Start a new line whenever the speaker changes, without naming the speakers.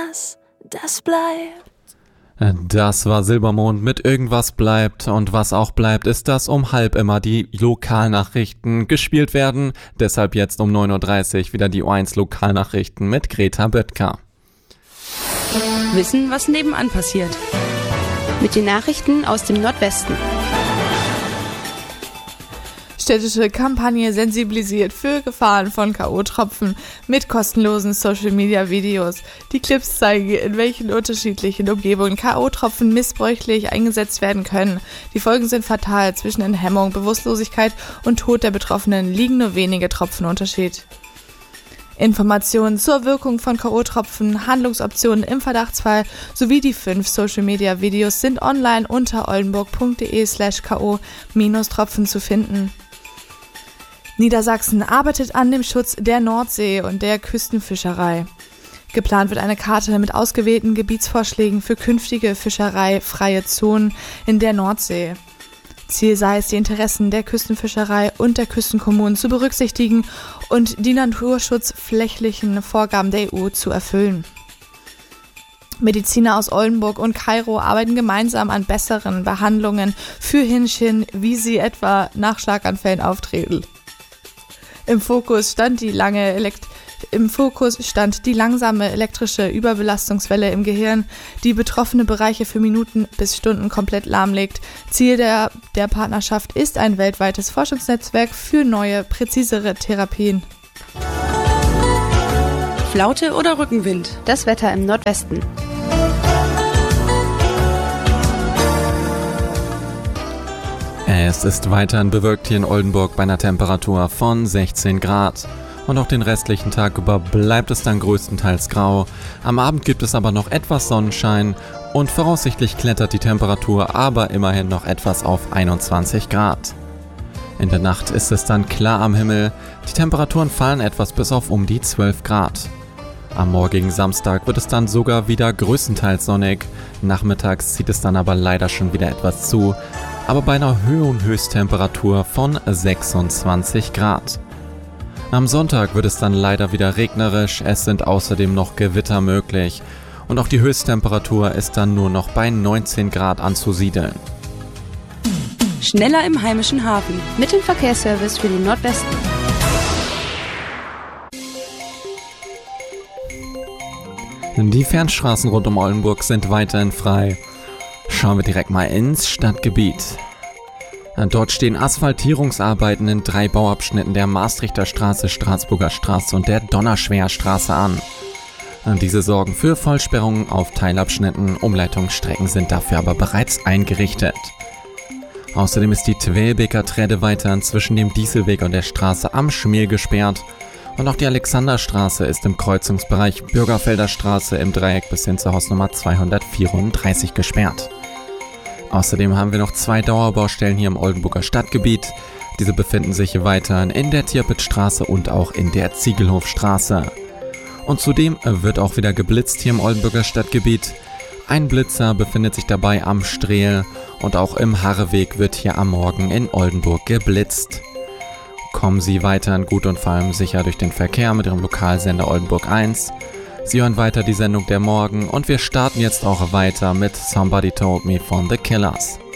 irgendwas, das bleibt.
Das war Silbermond mit Irgendwas bleibt, und was auch bleibt, ist, dass um halb immer die Lokalnachrichten gespielt werden. Deshalb jetzt um 9.30 Uhr wieder die O1 Lokalnachrichten mit Greta Böttger.
Wissen, was nebenan passiert.
Mit den Nachrichten aus dem Nordwesten.
Städtische Kampagne sensibilisiert für Gefahren von K.O.-Tropfen mit kostenlosen Social-Media-Videos. Die Clips zeigen, in welchen unterschiedlichen Umgebungen K.O.-Tropfen missbräuchlich eingesetzt werden können. Die Folgen sind fatal. Zwischen Enthemmung, Bewusstlosigkeit und Tod der Betroffenen liegen nur wenige Tropfen Unterschied. Informationen zur Wirkung von K.O.-Tropfen, Handlungsoptionen im Verdachtsfall sowie die 5 Social-Media-Videos sind online unter oldenburg.de/ko-tropfen zu finden. Niedersachsen arbeitet an dem Schutz der Nordsee und der Küstenfischerei. Geplant wird eine Karte mit ausgewählten Gebietsvorschlägen für künftige fischereifreie Zonen in der Nordsee. Ziel sei es, die Interessen der Küstenfischerei und der Küstenkommunen zu berücksichtigen und die naturschutzflächlichen Vorgaben der EU zu erfüllen. Mediziner aus Oldenburg und Kairo arbeiten gemeinsam an besseren Behandlungen für Hähnchen, wie sie etwa nach Schlaganfällen auftreten. Im Fokus stand die langsame elektrische Überbelastungswelle im Gehirn, die betroffene Bereiche für Minuten bis Stunden komplett lahmlegt. Ziel der Partnerschaft ist ein weltweites Forschungsnetzwerk für neue, präzisere Therapien.
Flaute oder Rückenwind?
Das Wetter im Nordwesten.
Es ist weiterhin bewölkt hier in Oldenburg bei einer Temperatur von 16 Grad. Und auch den restlichen Tag über bleibt es dann größtenteils grau. Am Abend gibt es aber noch etwas Sonnenschein und voraussichtlich klettert die Temperatur aber immerhin noch etwas auf 21 Grad. In der Nacht ist es dann klar am Himmel. Die Temperaturen fallen etwas bis auf um die 12 Grad. Am morgigen Samstag wird es dann sogar wieder größtenteils sonnig. Nachmittags zieht es dann aber leider schon wieder etwas zu, aber bei einer Höchsttemperatur von 26 Grad. Am Sonntag wird es dann leider wieder regnerisch, es sind außerdem noch Gewitter möglich und auch die Höchsttemperatur ist dann nur noch bei 19 Grad anzusiedeln.
Schneller im heimischen Hafen.
Mit dem Verkehrsservice für den Nordwesten.
Die Fernstraßen rund um Oldenburg sind weiterhin frei. Schauen wir direkt mal ins Stadtgebiet. Dort stehen Asphaltierungsarbeiten in 3 Bauabschnitten der Maastrichter Straße, Straßburger Straße und der Donnerschwer-Straße an. Diese sorgen für Vollsperrungen auf Teilabschnitten, Umleitungsstrecken sind dafür aber bereits eingerichtet. Außerdem ist die Twelbeker Träde weiterhin zwischen dem Dieselweg und der Straße am Schmiel gesperrt und auch die Alexanderstraße ist im Kreuzungsbereich Bürgerfelder Straße im Dreieck bis hin zur Hausnummer 234 gesperrt. Außerdem haben wir noch 2 Dauerbaustellen hier im Oldenburger Stadtgebiet. Diese befinden sich weiterhin in der Tirpitzstraße und auch in der Ziegelhofstraße. Und zudem wird auch wieder geblitzt hier im Oldenburger Stadtgebiet. Ein Blitzer befindet sich dabei am Strehl und auch im Harreweg wird hier am Morgen in Oldenburg geblitzt. Kommen Sie weiterhin gut und vor allem sicher durch den Verkehr mit Ihrem Lokalsender Oldenburg 1. Sie hören weiter die Sendung der Morgen und wir starten jetzt auch weiter mit Somebody Told Me von The Killers.